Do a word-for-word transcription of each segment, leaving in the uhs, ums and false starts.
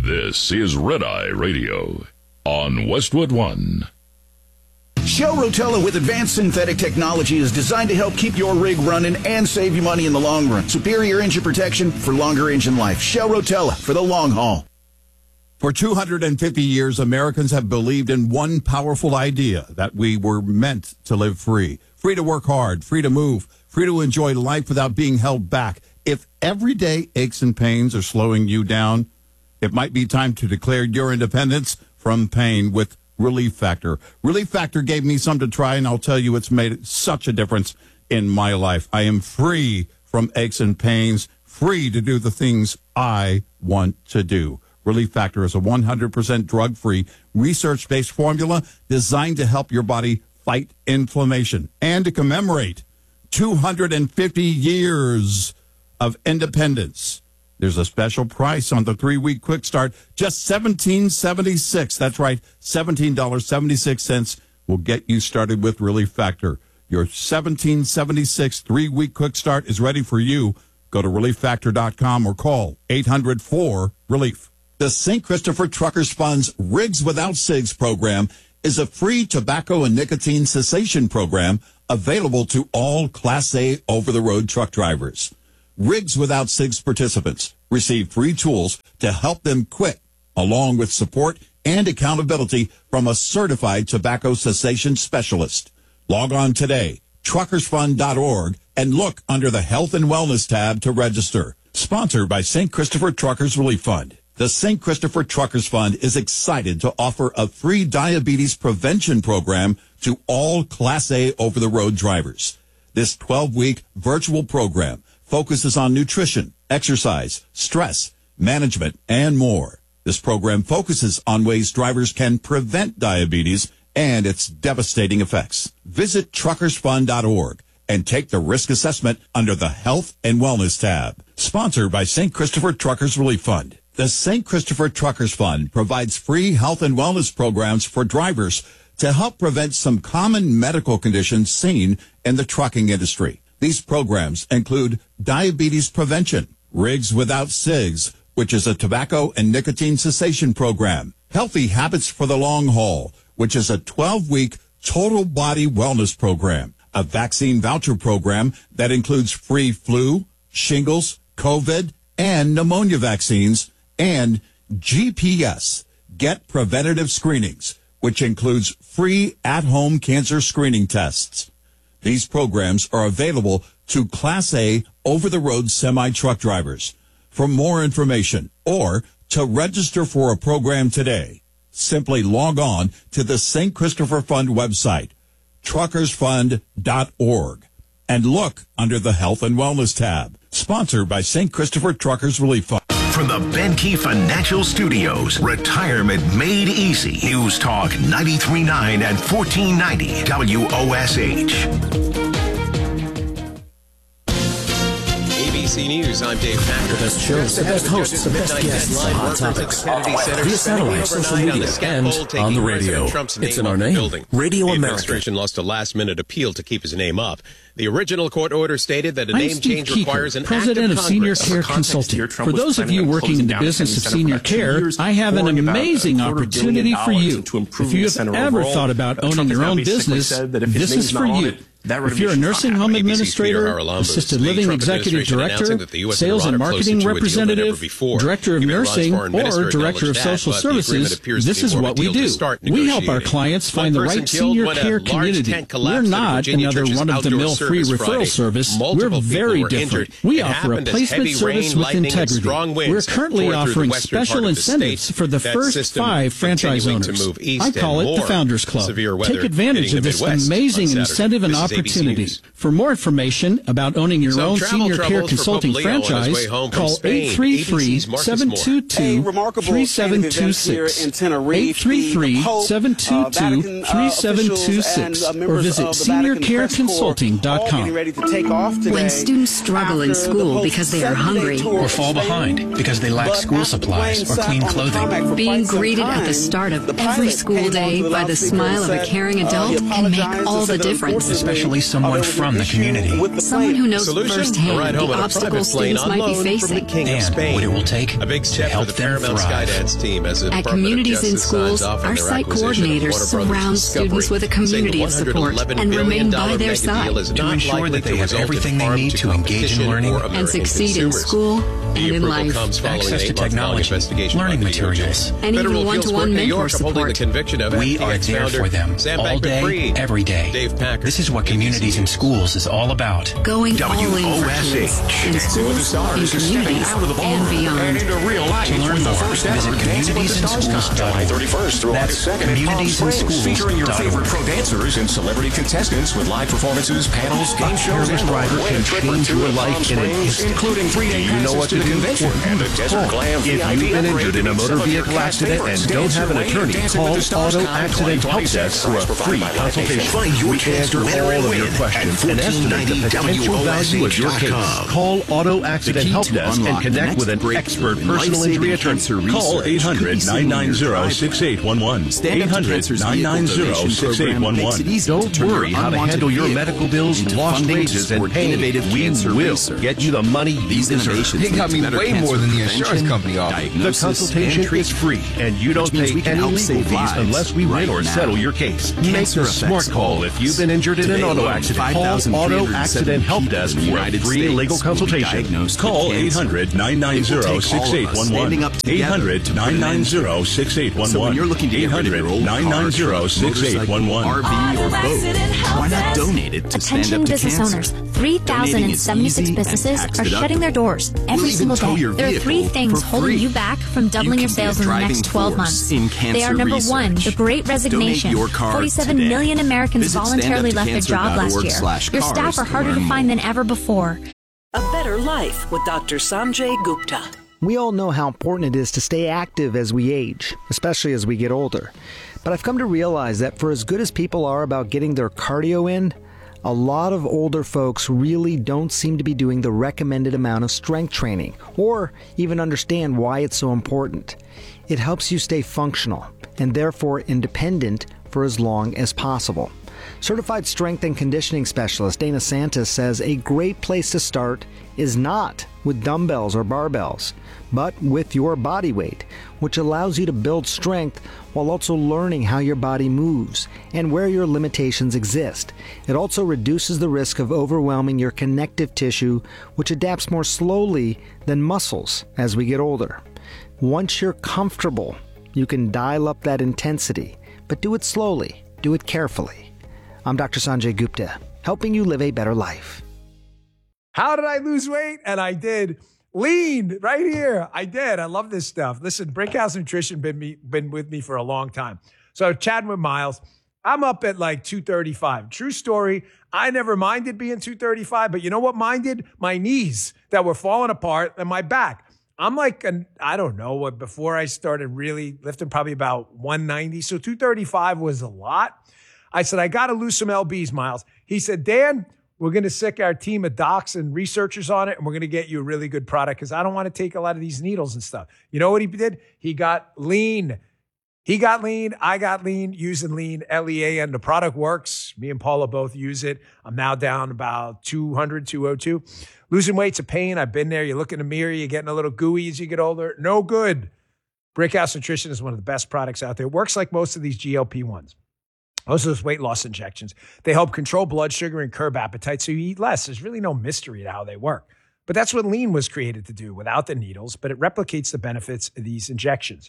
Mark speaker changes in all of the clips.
Speaker 1: This is Red Eye Radio on Westwood One.
Speaker 2: Shell Rotella with advanced synthetic technology is designed to help keep your rig running and save you money in the long run. Superior engine protection for longer engine life. Shell Rotella for the long haul.
Speaker 3: For two hundred fifty years, Americans have believed in one powerful idea, that we were meant to live free. Free to work hard, free to move, free to enjoy life without being held back. If everyday aches and pains are slowing you down, it might be time to declare your independence from pain with Relief Factor. Relief Factor gave me some to try, and I'll tell you it's made such a difference in my life. I am free from aches and pains, free to do the things I want to do. Relief Factor is a one hundred percent drug-free, research-based formula designed to help your body fight inflammation and to commemorate two hundred fifty years of independence. There's a special price on the three-week quick start, just seventeen dollars and seventy-six cents. That's right, seventeen dollars and seventy-six cents will get you started with Relief Factor. Your seventeen dollars and seventy-six cents three-week quick start is ready for you. Go to relief factor dot com or call eight hundred four relief. The Saint Christopher Truckers Fund's Rigs Without Cigs program is a free tobacco and nicotine cessation program available to all Class A over-the-road truck drivers. Rigs Without Cigs participants receive free tools to help them quit, along with support and accountability from a certified tobacco cessation specialist. Log on today, truckers fund dot org, and look under the Health and Wellness tab to register. Sponsored by Saint Christopher Truckers Relief Fund. The Saint Christopher Truckers Fund is excited to offer a free diabetes prevention program to all Class A over-the-road drivers. This twelve-week virtual program focuses on nutrition, exercise, stress, management, and more. This program focuses on ways drivers can prevent diabetes and its devastating effects. Visit truckers fund dot org and take the risk assessment under the Health and Wellness tab. Sponsored by Saint Christopher Truckers Relief Fund. The Saint Christopher Truckers Fund provides free health and wellness programs for drivers to help prevent some common medical conditions seen in the trucking industry. These programs include diabetes prevention, Rigs Without Cigs, which is a tobacco and nicotine cessation program, Healthy Habits for the Long Haul, which is a twelve-week total body wellness program, a vaccine voucher program that includes free flu, shingles, COVID, and pneumonia vaccines, and G P S, Get Preventative Screenings, which includes free at-home cancer screening tests. These programs are available to Class A over-the-road semi-truck drivers. For more information or to register for a program today, simply log on to the Saint Christopher Fund website, truckers fund dot org, and look under the Health and Wellness tab. Sponsored by Saint Christopher Truckers Relief Fund.
Speaker 4: From the Benke Financial Studios, Retirement Made Easy. News Talk ninety-three point nine and fourteen ninety W O S H.
Speaker 5: A B C News, I'm Dave Packer.
Speaker 6: The best shows, the best hosts, the best guests, hot topics. Via satellite, social media, and on the radio. It's in our name. Radio America.
Speaker 5: The administration lost a last-minute appeal to keep his name up. The original court order stated that a
Speaker 7: I'm
Speaker 5: name
Speaker 7: Steve
Speaker 5: change
Speaker 7: Keeker,
Speaker 5: requires an
Speaker 7: President
Speaker 5: act
Speaker 7: of
Speaker 5: of
Speaker 7: Senior
Speaker 5: Congress.
Speaker 7: Care Consulting. For those of you working in the business of senior care, I have an amazing opportunity for you. If you have ever thought about owning your own business, this is for you. If you're a nursing home administrator, assisted living executive director, sales and marketing representative, director of nursing, or director of social services, this is what we do. We help our clients find the right senior care community. We're not another run-of-the-mill free referral service. We're very different. We offer a placement service with integrity. We're currently offering special incentives for the first five franchise owners. I call it the Founders Club. Take advantage of this amazing incentive and opportunity. Opportunities. For more information about owning your own senior care consulting franchise, call eight three three, seven two two, three seven two six, eight three three, seven two two, three seven two six, or visit senior care consulting dot com.
Speaker 8: When students struggle in school because they are hungry
Speaker 9: or fall behind because they lack school supplies or clean clothing,
Speaker 8: being greeted at the start of every school day by the smile of a caring adult can make all the difference.
Speaker 9: Especially actually someone from the community.
Speaker 8: Someone who knows
Speaker 5: Solution?
Speaker 8: firsthand
Speaker 5: A ride home
Speaker 8: the
Speaker 5: on a
Speaker 8: obstacles
Speaker 5: private plane
Speaker 8: students
Speaker 5: on
Speaker 8: might be
Speaker 5: loan from the
Speaker 8: facing.
Speaker 5: King of
Speaker 9: And
Speaker 5: Spain.
Speaker 9: what it will take
Speaker 5: A big
Speaker 9: to
Speaker 5: step for
Speaker 9: help
Speaker 5: the
Speaker 9: them
Speaker 5: Paramount
Speaker 9: thrive.
Speaker 5: Skydance team as the
Speaker 8: At
Speaker 5: Department of
Speaker 8: communities in
Speaker 5: Justice
Speaker 8: schools,
Speaker 5: signs off on
Speaker 8: our
Speaker 5: their
Speaker 8: site
Speaker 5: acquisition of
Speaker 8: coordinators
Speaker 5: Warner Brothers
Speaker 8: surround
Speaker 5: Discovery,
Speaker 8: students with a
Speaker 5: saying
Speaker 8: community of support
Speaker 5: $one hundred eleven
Speaker 8: and remain
Speaker 5: billion
Speaker 8: by their
Speaker 5: mega
Speaker 8: side.
Speaker 5: deal is
Speaker 9: To
Speaker 5: not
Speaker 9: ensure
Speaker 5: likely
Speaker 9: that they
Speaker 5: to
Speaker 9: have
Speaker 5: result in
Speaker 9: everything they
Speaker 5: harm
Speaker 9: need to engage in
Speaker 5: competition
Speaker 9: learning
Speaker 5: or
Speaker 8: and
Speaker 5: American
Speaker 8: succeed in
Speaker 5: consumers.
Speaker 8: school
Speaker 5: The
Speaker 8: and in
Speaker 5: approval
Speaker 8: life.
Speaker 5: comes following
Speaker 9: Access
Speaker 5: an
Speaker 9: to
Speaker 5: eight-month long
Speaker 9: technology,
Speaker 5: investigation
Speaker 9: learning
Speaker 5: by the D O J.
Speaker 9: materials.
Speaker 8: And even
Speaker 5: Federal Appeals
Speaker 8: one-to-one
Speaker 5: Court New
Speaker 8: mentor
Speaker 5: York upholding the
Speaker 8: support.
Speaker 5: conviction of
Speaker 9: We
Speaker 5: F T
Speaker 9: are
Speaker 5: X
Speaker 9: there
Speaker 5: founder
Speaker 9: for them
Speaker 5: Sam
Speaker 9: all day,
Speaker 5: Bankman-Fried.
Speaker 9: every day.
Speaker 5: Dave Packer.
Speaker 9: This is what communities in schools is all about.
Speaker 8: Going all in
Speaker 4: W O
Speaker 8: for
Speaker 4: S
Speaker 8: kids
Speaker 4: H.
Speaker 8: in schools, in communities, and beyond.
Speaker 9: To learn more, visit communities in schools dot org.
Speaker 10: thirty-first through August second in Palm Springs, featuring your favorite pro dancers and celebrity contestants with live performances, panels, game shows, and more. Win a trip or two to Palm Springs, including three-day passes to the convention and the Desert Glam V I P.
Speaker 11: If you've been injured in a motor vehicle accident and don't have an attorney, call Auto Accident Help Desk for a free consultation.
Speaker 4: Find your
Speaker 11: We can
Speaker 4: chance to
Speaker 11: answer
Speaker 4: win or
Speaker 11: all of
Speaker 4: win
Speaker 11: your
Speaker 4: at
Speaker 11: questions and estimate the potential value of your case. Call Auto Accident Help Desk and connect with an expert personal injury attorney. Call eight hundred, nine nine zero, six eight one one. eight hundred, nine nine zero, six eight one one. Don't worry how to handle your medical bills, lost wages, and pain. We will get you the money you deserve.
Speaker 12: He got me way more than the insurance company offered.
Speaker 11: The consultation is free, and you don't pay any legal fees unless we win or settle your case. Make the smart call if you've been injured in an auto accident. Call Auto Accident Help Desk for a free legal consultation. Call eight hundred, nine nine zero, six eight one one. eight hundred, nine nine zero, six eight one one. eight hundred, nine nine zero, six eight one one.
Speaker 2: R V or boat. Why not donate it to Stand
Speaker 13: Attention
Speaker 2: Up to
Speaker 13: business
Speaker 2: Cancer?
Speaker 13: owners. three thousand seventy-six businesses are shutting their doors every single day. There are three things holding you back from doubling your sales in the next twelve months. They are number one, the Great Resignation. forty-seven million Americans voluntarily left their job last year. Your staff are harder to find than ever before.
Speaker 14: A Better Life with Doctor Sanjay Gupta.
Speaker 15: We all know how important it is to stay active as we age, especially as we get older. But I've come to realize that for as good as people are about getting their cardio in, a lot of older folks really don't seem to be doing the recommended amount of strength training, or even understand why it's so important. It helps you stay functional, and therefore independent for as long as possible. Certified strength and conditioning specialist Dana Santis says a great place to start is not with dumbbells or barbells, but with your body weight, which allows you to build strength while also learning how your body moves and where your limitations exist. It also reduces the risk of overwhelming your connective tissue, which adapts more slowly than muscles as we get older. Once you're comfortable, you can dial up that intensity, but do it slowly, do it carefully. I'm Doctor Sanjay Gupta, helping you live a better life.
Speaker 16: How did I lose weight? And I did. Lean right here. I did. I love this stuff. Listen, Brickhouse Nutrition been me been with me for a long time. So chatting with Miles, I'm up at like two thirty-five. True story. I never minded being two thirty-five, but you know what minded? My knees that were falling apart and my back. I'm like, an, I don't know what, before I started really lifting, probably about one ninety. So two thirty-five was a lot. I said, I got to lose some L Bs, Miles. He said, Dan, we're going to sick our team of docs and researchers on it, and we're going to get you a really good product because I don't want to take a lot of these needles and stuff. You know what he did? He got lean. He got lean. I got lean using lean, L E A N. The product works. Me and Paula both use it. I'm now down about two hundred, two oh two. Losing weight's a pain. I've been there. You look in the mirror, you're getting a little gooey as you get older. No good. Brickhouse Nutrition is one of the best products out there. It works like most of these G L P ones. Most of those weight loss injections. They help control blood sugar and curb appetite so you eat less. There's really no mystery to how they work. But that's what lean was created to do without the needles, but it replicates the benefits of these injections.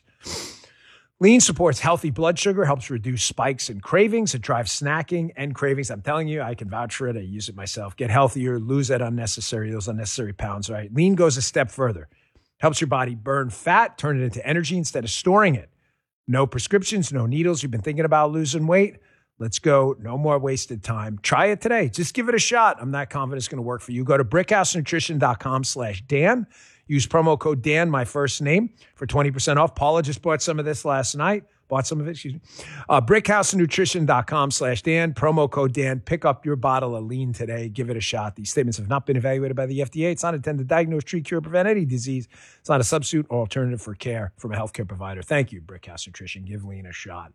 Speaker 16: Lean supports healthy blood sugar, helps reduce spikes and cravings. It drives snacking and cravings. I'm telling you, I can vouch for it. I use it myself. Get healthier, lose that unnecessary, those unnecessary pounds, right? Lean goes a step further. Helps your body burn fat, turn it into energy instead of storing it. No prescriptions, no needles. You've been thinking about losing weight? Let's go. No more wasted time. Try it today. Just give it a shot. I'm not confident it's going to work for you. Go to brickhousenutrition.com slash Dan. Use promo code Dan, my first name, for twenty percent off. Paula just bought some of this last night. Bought some of it, excuse me. Uh, brickhousenutrition.com slash Dan, promo code Dan. Pick up your bottle of lean today. Give it a shot. These statements have not been evaluated by the F D A. It's not intended to diagnose, treat, cure, prevent any disease. It's not a substitute or alternative for care from a healthcare provider. Thank you, Brickhouse Nutrition. Give lean a shot.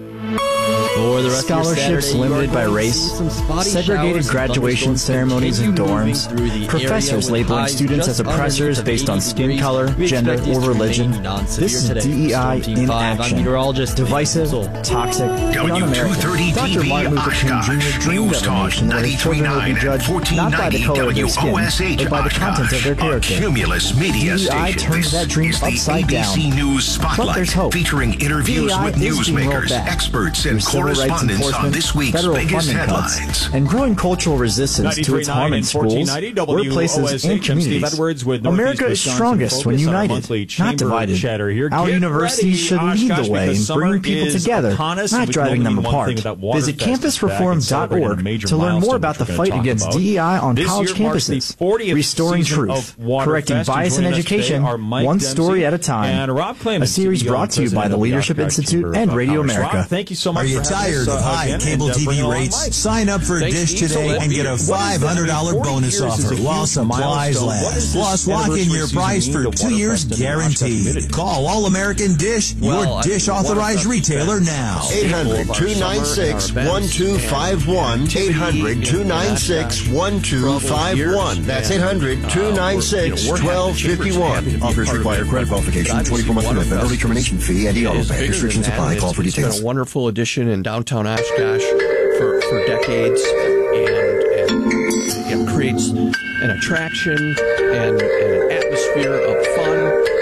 Speaker 17: For the rest Scholarships limited by race, segregated graduation ceremonies and dorms, professors labeling students as oppressors based on skin color, gender, or religion. This is D E I in action. Divisive, toxic, and un-American. Doctor Martin Luther King Junior dreamed of a nation where his children would be judged not by the color of their skin, but by the content of their character. D E I turns that dream upside down. But there's hope.
Speaker 4: Featuring interviews with newsmakers, experts, and correspondents on this week's biggest headlines.
Speaker 17: And growing cultural resistance to its harm in schools, workplaces, and communities. America is strongest when united, not divided. Our universities should lead the way in bringing people together, not driving them apart. Visit campus reform dot org to learn more about the fight against D E I on college campuses. Restoring truth, correcting bias in education, one story at a time. A series brought to you by the Leadership Institute and Radio America.
Speaker 18: Thank you so much. Are you tired of high cable T V rates? Sign up for Dish today and get a five hundred dollars bonus offer while supplies last. Plus, lock in your price for two years guaranteed. Call All American Dish, your Dish authorized retailer now.
Speaker 19: eight hundred, two nine six, one two five one. eight hundred, two nine six, one two five one. That's eight hundred, two nine six, one two five one.
Speaker 20: Offers require credit qualification, twenty-four month commitment, early termination fee, and e-auto pay. Restrictions apply. Call for details.
Speaker 21: It's been a wonderful addition in downtown Oshkosh for, for decades, and, and it creates an attraction and, and an atmosphere of fun,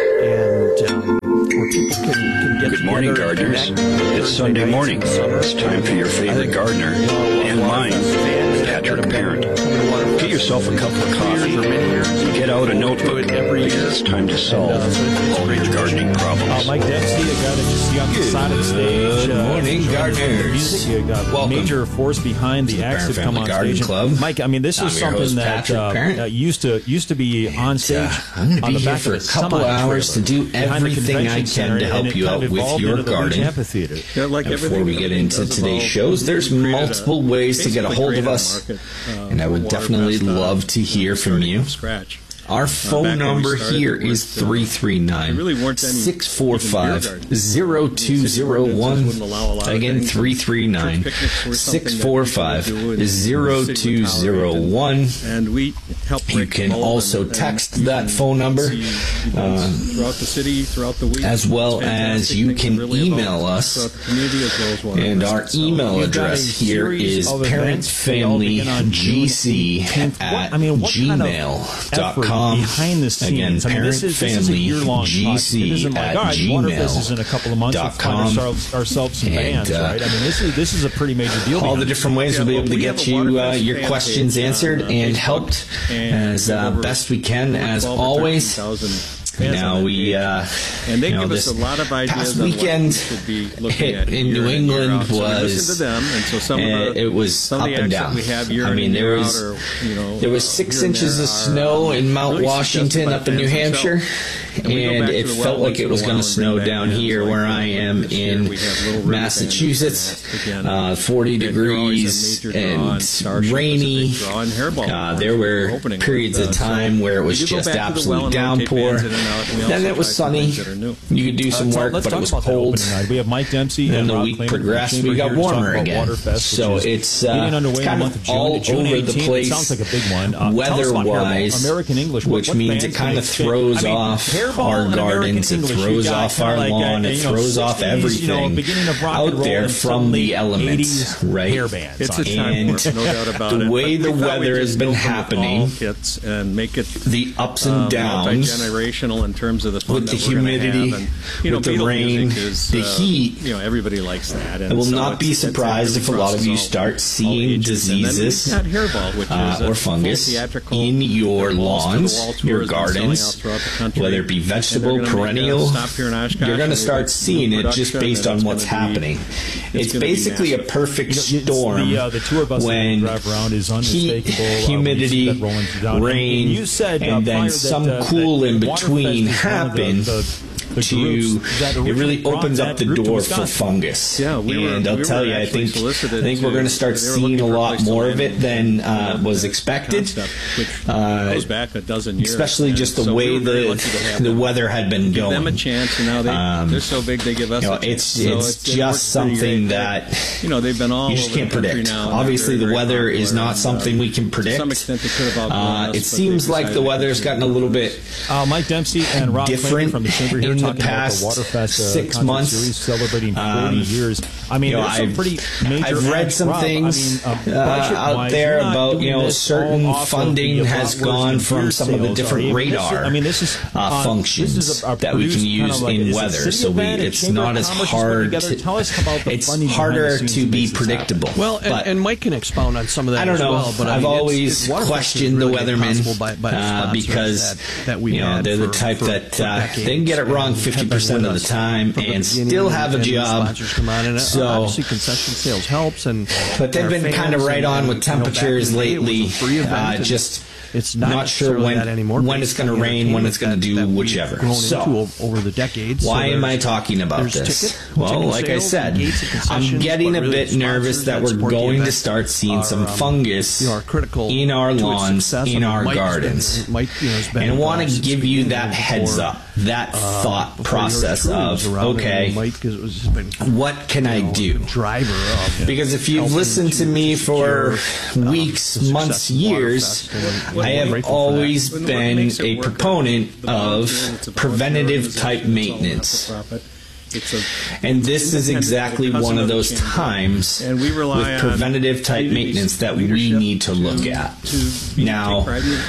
Speaker 21: and um, where people can, can get
Speaker 22: Good morning, gardeners. It's Sunday morning. It's time for your favorite gardener and mine, Patrick Parent. Get yourself a cup of coffee. Get out a notebook, because it's time to solve all your gardening problems.
Speaker 23: Uh, Mike Dempsey, a guy that you see on the side of the stage.
Speaker 22: Good morning, gardeners.
Speaker 23: You got a major force behind the acts that come on stage.
Speaker 22: Club.
Speaker 23: Mike, I mean, this is something that uh, uh, used to used to be on stage.
Speaker 22: I'm going to
Speaker 23: on
Speaker 22: be
Speaker 23: the
Speaker 22: here
Speaker 23: back
Speaker 22: for a couple of hours to do everything I can to help you out with your garden.
Speaker 23: Yeah, like
Speaker 22: Before we get into today's shows, there's multiple ways to get a hold of us, and I would definitely love to hear from you. Our phone number here is three three nine, six four five, zero two zero one. Again, three three nine, six four five, zero two zero one. You can also text that phone number, uh, as well as you can email us. And our email address here is parentfamilygc at gmail dot com.
Speaker 23: Behind the scenes,
Speaker 22: Again,
Speaker 23: I mean, this is, this is a year-long project. It isn't like, all right, wonder if this is in a couple of months we'll find ourselves, ourselves some bands, uh, right? I mean, this is this is a pretty major deal.
Speaker 22: All the different ways we'll be able to get you uh, your questions answered and helped as uh, best we can, as always. Now we, uh,
Speaker 23: and they
Speaker 22: you know,
Speaker 23: give us a lot of ideas
Speaker 22: past weekend in New England was,
Speaker 23: them, and so some
Speaker 22: uh,
Speaker 23: of the,
Speaker 22: it was
Speaker 23: some
Speaker 22: up
Speaker 23: of the
Speaker 22: and down.
Speaker 23: We have
Speaker 22: I mean, there was
Speaker 23: or, you know,
Speaker 22: there was six inches of snow in Mount really Washington up in New Hampshire, and, and it felt like it was going to snow down here where I am in Massachusetts. Uh, forty degrees and rainy. Uh, there were periods of time where it was just absolute downpour. Then it was sunny. You could do some work, but it was cold.
Speaker 23: We have Mike Dempsey.
Speaker 22: Then the week progressed, we got warmer again. So it's uh, kind of all over the place weather-wise, which means it kind of throws off our gardens, it throws off our lawn, it throws off everything out there from the elements, right? And the way the weather has been happening, the ups and downs,
Speaker 23: generational in terms of the fun
Speaker 22: with the humidity,
Speaker 23: and, you know,
Speaker 22: with the rain,
Speaker 23: is,
Speaker 22: the
Speaker 23: uh,
Speaker 22: heat.
Speaker 23: You know, everybody likes that. And
Speaker 22: I will
Speaker 23: so
Speaker 22: not be surprised if a lot of you start seeing diseases uh, or fungus in your lawns, your gardens, whether it be vegetable, perennial. You're going to start seeing it just based on what's happening. It's basically a perfect storm when heat, humidity, rain, and then some cool in between. clean happen, to it really opens up the door for fungus.
Speaker 21: Yeah, we were,
Speaker 22: and I'll
Speaker 21: we
Speaker 22: tell
Speaker 21: were
Speaker 22: you, I think I think
Speaker 21: to,
Speaker 22: we're going to start seeing a lot more of it than uh, was expected.
Speaker 23: Which
Speaker 22: uh,
Speaker 23: goes back a dozen years,
Speaker 22: especially just the so way we the the weather had been
Speaker 23: give
Speaker 22: going.
Speaker 23: Give them a chance, and now they um, they're so big they give us.
Speaker 22: You know,
Speaker 23: a
Speaker 22: it's,
Speaker 23: chance.
Speaker 22: it's
Speaker 23: So it's
Speaker 22: just something that
Speaker 23: you know they've been all
Speaker 22: you just
Speaker 23: over
Speaker 22: can't
Speaker 23: the
Speaker 22: predict.
Speaker 23: Now,
Speaker 22: Obviously,
Speaker 23: very,
Speaker 22: the weather
Speaker 23: very
Speaker 22: is not
Speaker 23: and,
Speaker 22: something
Speaker 23: uh,
Speaker 22: we can predict.
Speaker 23: To some extent, they could have
Speaker 22: uh,
Speaker 23: us,
Speaker 22: it seems like the weather's gotten a little bit
Speaker 23: uh, Mike Dempsey and Rob
Speaker 22: different
Speaker 23: from the chamber here
Speaker 22: in
Speaker 23: talking
Speaker 22: the past
Speaker 23: about the Waterfest, uh,
Speaker 22: six months.
Speaker 23: Series celebrating forty
Speaker 22: um,
Speaker 23: years. I mean,
Speaker 22: you know,
Speaker 23: there's some
Speaker 22: I've,
Speaker 23: pretty major.
Speaker 22: I've read some
Speaker 23: Rob,
Speaker 22: things
Speaker 23: I mean,
Speaker 22: uh, out there about you know certain funding has gone from some of the different radar
Speaker 23: I mean, this is
Speaker 22: uh, uh, functions this is a, a that we can use
Speaker 23: like,
Speaker 22: in weather. So we, it's not as hard. To,
Speaker 23: Tell us about the
Speaker 22: it's harder to be predictable.
Speaker 21: Well, and,
Speaker 22: but,
Speaker 21: and Mike can expound on some of that.
Speaker 22: I don't
Speaker 21: as
Speaker 22: know.
Speaker 21: Well, but
Speaker 22: I've
Speaker 21: I mean,
Speaker 22: always
Speaker 21: it's, it's
Speaker 22: questioned
Speaker 21: really
Speaker 22: the weathermen
Speaker 21: by, by the
Speaker 22: uh, because
Speaker 21: that, that we
Speaker 22: you know they're
Speaker 21: for,
Speaker 22: the type
Speaker 21: for,
Speaker 22: that
Speaker 21: for
Speaker 22: uh,
Speaker 21: decades,
Speaker 22: they can get it wrong fifty percent of the time and still have a job.
Speaker 21: Come on, and
Speaker 22: so
Speaker 21: obviously concession sales helps, and
Speaker 22: but they've been kind of right on with temperatures
Speaker 21: you know,
Speaker 22: lately. Uh, just.
Speaker 21: It's not,
Speaker 22: not sure when
Speaker 21: that anymore,
Speaker 22: when it's going to rain, when it's going to do whichever.
Speaker 21: So, over the decades.
Speaker 22: Why
Speaker 21: so
Speaker 22: am I talking about this? Ticket, well, like I said, I'm getting a really bit nervous that we're going to start seeing are, some fungus um, you know, critical in our lawns, in our Mike gardens. Been, Mike, you know, and I want to give you that heads up, that uh, thought process of, okay, Mike has been, what can I do?
Speaker 21: Driver of
Speaker 22: because if you've listened to me for weeks, months, years, I have always been a proponent of preventative type maintenance. And this is exactly one of those times with preventative type maintenance that we need to look at. Now,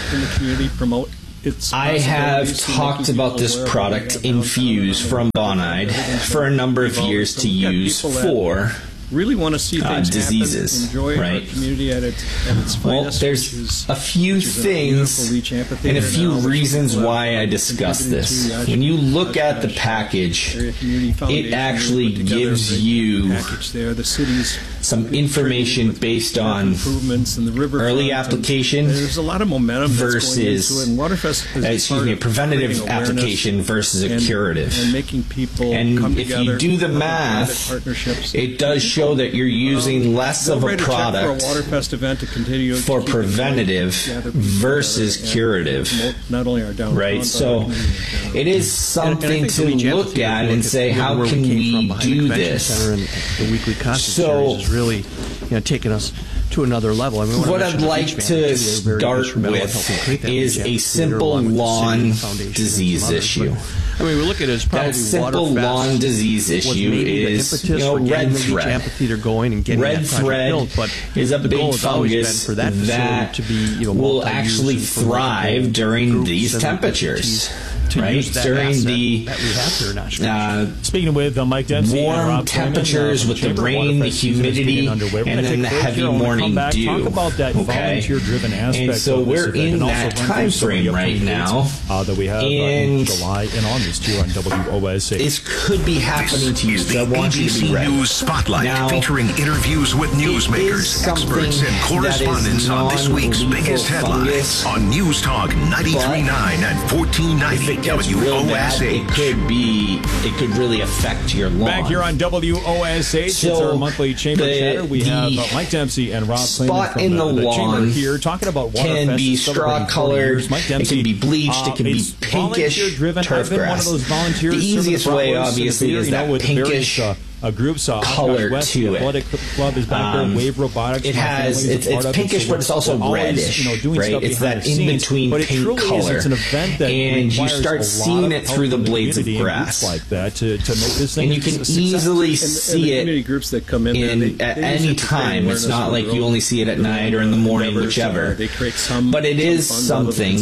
Speaker 22: I have talked about this product Infuse from Bonide for a number of years to use for
Speaker 23: really want to see things
Speaker 22: uh, diseases,
Speaker 23: happen, enjoy
Speaker 22: right?
Speaker 23: our community at its, at its
Speaker 22: well,
Speaker 23: finest,
Speaker 22: there's
Speaker 23: is,
Speaker 22: a few things and a few
Speaker 23: now,
Speaker 22: reasons why I discuss this. When you look at the package, it actually gives you
Speaker 23: there, the cities
Speaker 22: some information based on
Speaker 23: improvements in the river
Speaker 22: early application
Speaker 23: there's a lot of momentum
Speaker 22: versus
Speaker 23: and Waterfest is
Speaker 22: uh, excuse me, a preventative application versus a
Speaker 23: and,
Speaker 22: curative.
Speaker 23: And making people
Speaker 22: and
Speaker 23: come
Speaker 22: if
Speaker 23: together,
Speaker 22: you do the math, it does show that you're using um, less of a product
Speaker 23: for a Waterfest event to continue
Speaker 22: for
Speaker 23: to
Speaker 22: preventative versus curative.
Speaker 23: Not only our downtown,
Speaker 22: right? So it is something to look at and say, how can we do this?
Speaker 21: The weekly concert series is really, you know, taking us to another level. I mean,
Speaker 22: what I'd like to start with is a simple lawn disease issue.
Speaker 21: I mean, we look at it as probably
Speaker 22: that simple lawn disease issue is, you know, red thread.
Speaker 21: Amphitheater going and getting
Speaker 22: red
Speaker 21: that
Speaker 22: thread
Speaker 21: built, but
Speaker 22: is a big fungus
Speaker 21: for that,
Speaker 22: that
Speaker 21: to be, you know,
Speaker 22: will actually thrive during these temperatures. Right during the
Speaker 21: that we have here, not sure.
Speaker 22: uh,
Speaker 23: speaking with uh, Mike Dempsey,
Speaker 22: warm
Speaker 23: Rob
Speaker 22: temperatures
Speaker 23: Clayman, uh,
Speaker 22: with the rain, the humidity, and then the heavy morning dew.
Speaker 23: Talk about that
Speaker 22: okay,
Speaker 23: volunteer-driven aspect
Speaker 22: and so
Speaker 23: of
Speaker 22: we're in that time frame right now
Speaker 23: uh, that we have uh, in July and August here on W O S A.
Speaker 22: This could be happening
Speaker 4: this
Speaker 22: to you.
Speaker 4: Is
Speaker 22: so
Speaker 4: the
Speaker 22: I want
Speaker 4: A B C
Speaker 22: you to be ready.
Speaker 4: News Spotlight,
Speaker 22: now,
Speaker 4: featuring interviews with newsmakers, experts, and correspondents on this week's biggest headlines on News Talk ninety-three point nine and fourteen ninety W O S H.
Speaker 22: It could be, it could really affect your lawn.
Speaker 23: Back here on W O S H,
Speaker 22: so
Speaker 23: it's our monthly chamber
Speaker 22: the,
Speaker 23: chatter. We have uh, Mike Dempsey and Rob Clayman from
Speaker 22: in the,
Speaker 23: the, the
Speaker 22: lawn
Speaker 23: chamber here talking about Waterfest.
Speaker 22: Can be straw colored.
Speaker 23: Mike Dempsey,
Speaker 22: it can be bleached.
Speaker 23: Uh,
Speaker 22: it can be pinkish turf
Speaker 23: I've been
Speaker 22: grass.
Speaker 23: One of those volunteers
Speaker 22: the easiest way, obviously,
Speaker 23: the
Speaker 22: is that
Speaker 23: know,
Speaker 22: pinkish.
Speaker 23: Various, uh, uh, groups, uh,
Speaker 22: color
Speaker 23: West,
Speaker 22: to
Speaker 23: the
Speaker 22: it.
Speaker 23: Athletic Club is back
Speaker 22: um,
Speaker 23: there. Wave Robotics.
Speaker 22: It has. It's, it's pinkish, but it's also reddish.
Speaker 23: You know, doing
Speaker 22: right? It's that in between
Speaker 23: but
Speaker 22: pink
Speaker 23: it
Speaker 22: color.
Speaker 23: Is, it's an event that
Speaker 22: and you start seeing it through the blades of grass
Speaker 23: like that to, to make this thing.
Speaker 22: And you can easily see it
Speaker 23: community groups that come in,
Speaker 22: in
Speaker 23: they, they
Speaker 22: at any time. It's not like you only see it at night or in the morning, whichever.
Speaker 23: They create some,
Speaker 22: but it is
Speaker 23: something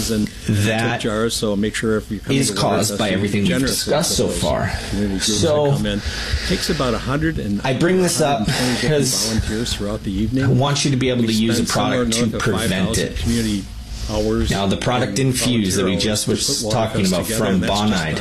Speaker 22: that
Speaker 23: jars. So make sure if you come
Speaker 22: is caused by everything we've discussed so far. So
Speaker 23: takes about a hundred and
Speaker 22: I bring this up because
Speaker 23: volunteers throughout the evening.
Speaker 22: I want you to be able to use a product to prevent it.
Speaker 23: Community
Speaker 21: hours.
Speaker 22: Now, the product infused that we just was talking about from Bonide,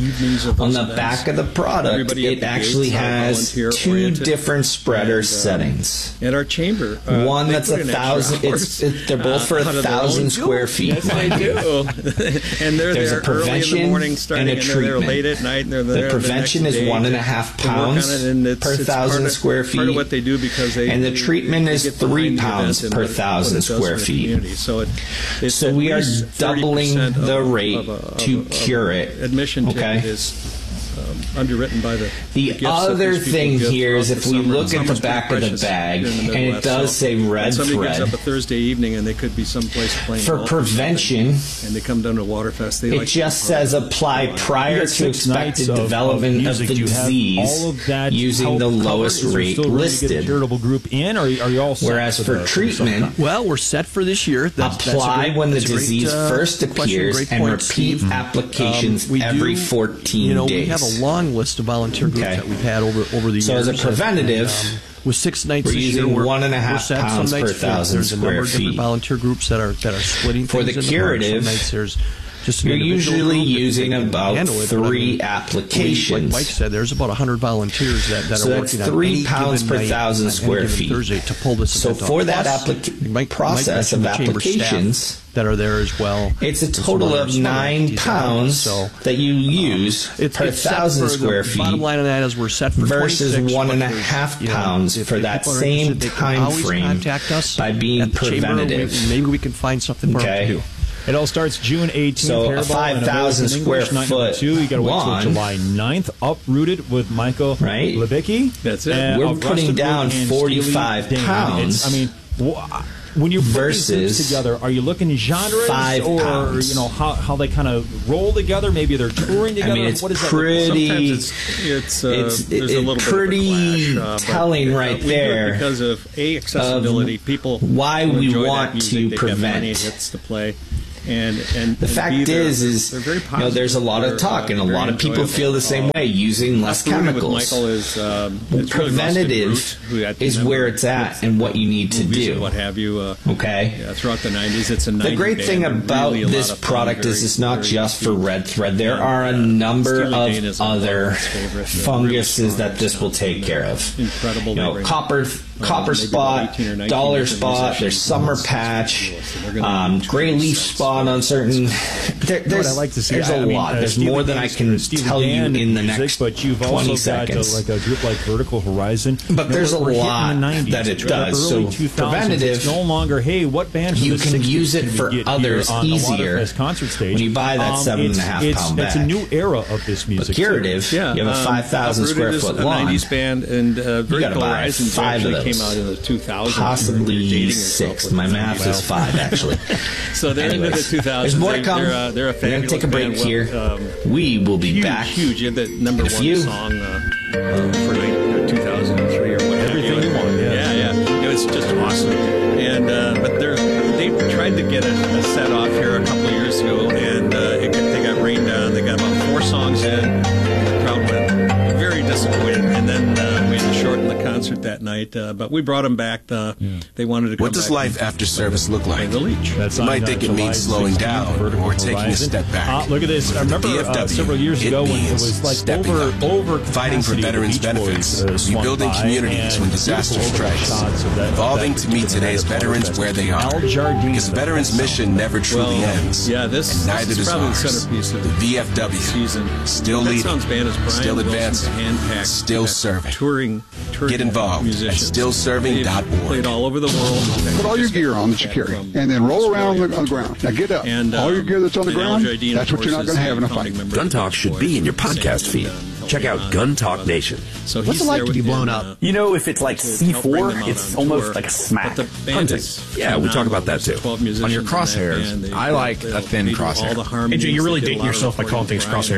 Speaker 22: on the back of the product, it actually has two different spreader settings.
Speaker 21: At our chamber, uh,
Speaker 22: one that's a thousand. It's it, they're both for a thousand square feet.
Speaker 21: Yes, they do. And they're
Speaker 22: There's
Speaker 21: there
Speaker 22: a prevention
Speaker 21: early in the morning, starting,
Speaker 22: and a
Speaker 21: and they're there
Speaker 22: treatment.
Speaker 21: late at night. And they're there
Speaker 22: the prevention
Speaker 21: the
Speaker 22: is
Speaker 21: day
Speaker 22: one and a half pounds
Speaker 21: it, and it's,
Speaker 22: per
Speaker 21: it's
Speaker 22: thousand
Speaker 21: part of,
Speaker 22: square feet.
Speaker 21: Part of what they do because they
Speaker 22: and the
Speaker 21: they,
Speaker 22: treatment
Speaker 21: they
Speaker 22: is
Speaker 21: get
Speaker 22: three pounds
Speaker 21: the
Speaker 22: per
Speaker 21: what,
Speaker 22: thousand
Speaker 21: what
Speaker 22: square feet.
Speaker 21: So it, it's
Speaker 22: so we are doubling the
Speaker 21: of,
Speaker 22: rate
Speaker 21: of a, of
Speaker 22: to
Speaker 21: a,
Speaker 22: cure it.
Speaker 21: Admission
Speaker 22: okay.
Speaker 21: ticket is um, underwritten by the.
Speaker 22: The, the other thing here is if we look at the back of the bag,
Speaker 21: the
Speaker 22: and it does
Speaker 21: so
Speaker 22: say red
Speaker 21: somebody
Speaker 22: thread.
Speaker 21: Somebody gets up a Thursday evening and they could be someplace playing
Speaker 22: for
Speaker 21: golf
Speaker 22: prevention,
Speaker 21: and they come down to Waterfest. They
Speaker 22: it
Speaker 21: like
Speaker 22: just says apply prior to expected of, development of, of the disease
Speaker 23: all of that
Speaker 22: using the lowest rate listed.
Speaker 23: Get a charitable group in, or are you all set?
Speaker 22: Whereas for treatment,
Speaker 21: well, we're set for this year. That's,
Speaker 22: apply
Speaker 21: that's great,
Speaker 22: when the
Speaker 21: great,
Speaker 22: disease
Speaker 21: uh,
Speaker 22: first appears
Speaker 21: question,
Speaker 22: and
Speaker 21: point,
Speaker 22: repeat
Speaker 21: Steve.
Speaker 22: applications
Speaker 21: um,
Speaker 22: every
Speaker 21: do,
Speaker 22: fourteen
Speaker 21: you know,
Speaker 22: days.
Speaker 21: We have a long list of volunteer groups
Speaker 22: okay.
Speaker 21: that we've had over over the
Speaker 22: so
Speaker 21: years.
Speaker 22: So as a preventative,
Speaker 21: and, um, with six nights
Speaker 22: we're
Speaker 21: this
Speaker 22: using
Speaker 21: year,
Speaker 22: one and a half
Speaker 21: we're set.
Speaker 22: pounds
Speaker 21: Some nights
Speaker 22: per thousand
Speaker 21: there's a
Speaker 22: square
Speaker 21: number of different
Speaker 22: feet.
Speaker 21: Volunteer groups that are that are splitting
Speaker 22: for the
Speaker 21: things
Speaker 22: curative.
Speaker 21: Some nights there's just an
Speaker 22: you're usually
Speaker 21: group
Speaker 22: using about
Speaker 21: it,
Speaker 22: three
Speaker 21: I mean,
Speaker 22: applications.
Speaker 21: Like Mike said, there's about one hundred volunteers that, that
Speaker 22: so
Speaker 21: are
Speaker 22: that's
Speaker 21: working
Speaker 22: three
Speaker 21: on any
Speaker 22: pounds
Speaker 21: given
Speaker 22: per
Speaker 21: night,
Speaker 22: thousand square feet.
Speaker 21: Thursday to pull this
Speaker 22: so for
Speaker 21: off.
Speaker 22: that
Speaker 21: Plus,
Speaker 22: applica-
Speaker 21: Mike,
Speaker 22: process
Speaker 21: Mike
Speaker 22: of applications
Speaker 21: that are there as well.
Speaker 22: It's a total of nine pounds
Speaker 21: so,
Speaker 22: that you use
Speaker 21: uh, it's,
Speaker 22: per
Speaker 21: it's
Speaker 22: thousand square
Speaker 21: the
Speaker 22: feet.
Speaker 21: Bottom line on that is we're set for
Speaker 22: versus one and a half pounds
Speaker 21: you know,
Speaker 22: for that same time frame
Speaker 21: contact us
Speaker 22: by being preventative.
Speaker 21: Chamber, maybe we can find something for
Speaker 22: okay.
Speaker 21: them to do.
Speaker 23: It all starts June eighteenth.
Speaker 22: So a five thousand square foot
Speaker 23: two. You got to wait
Speaker 22: lawn.
Speaker 23: till July ninth. Uprooted with Michael
Speaker 22: right.
Speaker 23: Lebicki.
Speaker 21: That's it.
Speaker 23: And
Speaker 22: we're putting down forty-five pounds.
Speaker 23: I mean, when you're
Speaker 22: versus
Speaker 23: putting things together, are you looking genres
Speaker 22: five
Speaker 23: or
Speaker 22: pounds.
Speaker 23: you know how, how they kind of roll together? Maybe they're touring together.
Speaker 22: I mean, it's
Speaker 23: what is
Speaker 22: pretty.
Speaker 21: That it's it's, uh,
Speaker 22: it's
Speaker 21: there's
Speaker 22: it,
Speaker 21: a little
Speaker 22: pretty
Speaker 21: bit of a clash, uh,
Speaker 22: telling
Speaker 21: but,
Speaker 22: right
Speaker 21: uh, we
Speaker 22: there
Speaker 21: do it because of a accessibility. People
Speaker 22: why we
Speaker 21: enjoy
Speaker 22: want
Speaker 21: that music.
Speaker 22: to
Speaker 21: they
Speaker 22: prevent
Speaker 21: have many hits to play. And, and
Speaker 22: the
Speaker 21: and
Speaker 22: fact
Speaker 21: either,
Speaker 22: is, is you know, there's a lot of talk, and a lot of people feel the same way, using less chemicals.
Speaker 21: With Michael is um,
Speaker 22: preventative
Speaker 21: really
Speaker 22: is where it's at and what you need to do.
Speaker 21: What have you? Uh,
Speaker 22: okay.
Speaker 21: Yeah, throughout the nineties, it's a
Speaker 22: the great thing about
Speaker 21: really
Speaker 22: this product
Speaker 21: very,
Speaker 22: is it's not just for red thread. There
Speaker 21: yeah,
Speaker 22: are a number of other
Speaker 21: favorite,
Speaker 22: funguses
Speaker 21: really
Speaker 22: that this will take care of.
Speaker 21: Incredible.
Speaker 22: You know, copper. Copper spot, dollar spot, there's summer patch, um, gray leaf spot on certain. There, there's,
Speaker 23: I like to see,
Speaker 22: there's a
Speaker 23: I mean,
Speaker 22: lot.
Speaker 23: uh,
Speaker 22: There's
Speaker 23: Stevie
Speaker 22: more than I can tell you in the
Speaker 23: music,
Speaker 22: next
Speaker 23: but you've
Speaker 22: twenty
Speaker 23: also
Speaker 22: seconds.
Speaker 23: got uh, like a group like Vertical Horizon.
Speaker 22: But
Speaker 23: you know,
Speaker 22: there's
Speaker 23: we're,
Speaker 22: a
Speaker 23: we're
Speaker 22: lot
Speaker 23: the nineties,
Speaker 22: that it
Speaker 23: the
Speaker 22: does.
Speaker 23: Early
Speaker 22: So
Speaker 23: two thousands,
Speaker 22: preventative.
Speaker 23: It's no longer, hey, what band from
Speaker 22: you
Speaker 23: the
Speaker 22: can
Speaker 23: sixties
Speaker 22: use it
Speaker 23: can
Speaker 22: for
Speaker 23: we get
Speaker 22: others
Speaker 23: here on
Speaker 22: easier
Speaker 23: the Waterfest concert stage.
Speaker 22: when you buy that
Speaker 23: um,
Speaker 22: seven and a half
Speaker 23: it's,
Speaker 22: pound
Speaker 23: it's,
Speaker 22: bag.
Speaker 23: It's a new era of this music.
Speaker 22: But curative,
Speaker 21: yeah,
Speaker 22: you have a five thousand
Speaker 21: um,
Speaker 22: square foot
Speaker 21: a
Speaker 22: lawn.
Speaker 21: nineties band, and uh, Vertical Horizons
Speaker 22: five
Speaker 21: actually
Speaker 22: of those.
Speaker 21: came out in the two thousands.
Speaker 22: Possibly six. My math is five, actually.
Speaker 21: So they're
Speaker 22: Anyways,
Speaker 21: into the two thousands.
Speaker 22: there's more to come.
Speaker 21: They're, uh, they're a
Speaker 22: We're going to take a break
Speaker 21: band.
Speaker 22: here.
Speaker 21: Well, um,
Speaker 22: we will be
Speaker 21: huge,
Speaker 22: back.
Speaker 21: Huge. You had the number one
Speaker 22: few.
Speaker 21: song uh, uh, for two thousand three or whatever.
Speaker 23: Everything you want, yeah.
Speaker 21: Yeah, yeah. It was just awesome. And uh, but they're, they tried to get a, a set off here a couple of years ago, and uh, it, they got rained on. They got about four songs in. The crowd went very disappointed, and then uh, we had to shorten the concert that night. Uh, but we brought them back. Uh, yeah. They wanted to come
Speaker 1: What does
Speaker 21: back
Speaker 1: life after service look like?
Speaker 21: The Leech.
Speaker 23: That's
Speaker 1: you might
Speaker 23: on,
Speaker 1: think
Speaker 23: uh,
Speaker 1: it means slowing down or taking a step back.
Speaker 23: Uh, look at this. I remember uh, several years ago when it was like over
Speaker 1: up,
Speaker 23: over
Speaker 1: fighting for veterans' benefits, uh, rebuilding communities when disaster strikes, evolving to meet today's veterans where they are. Because the veterans' mission never truly
Speaker 21: well,
Speaker 1: ends.
Speaker 21: Yeah, this,
Speaker 1: and neither
Speaker 21: this is
Speaker 1: does
Speaker 21: probably
Speaker 1: ours.
Speaker 21: the centerpiece of
Speaker 1: the V F W
Speaker 21: season.
Speaker 1: Still
Speaker 21: that
Speaker 1: leading,
Speaker 21: sounds bad as Brian
Speaker 1: still advancing,
Speaker 21: hand-packed,
Speaker 1: still serving.
Speaker 21: Touring, touring
Speaker 1: Get involved
Speaker 21: musicians.
Speaker 1: at still serving dot org.
Speaker 21: Played all over the world.
Speaker 3: Put all your gear on that you carry, and then roll around on the, on the ground. Now get up.
Speaker 21: And, um,
Speaker 3: all your gear that's on the ground, that's what you're not going to have in a fight.
Speaker 4: Gun Talk should be in your podcast feed. Check out Gun Talk Nation.
Speaker 21: So
Speaker 9: What's it like to be blown
Speaker 21: him,
Speaker 9: up?
Speaker 21: Uh,
Speaker 9: you know, if it's like C four, it's almost
Speaker 21: tour.
Speaker 9: like a smack.
Speaker 4: Hunting. Yeah, we talk about that too.
Speaker 12: On your crosshairs, I like a thin crosshair.
Speaker 23: A J, you're really dating yourself by calling things crosshairs.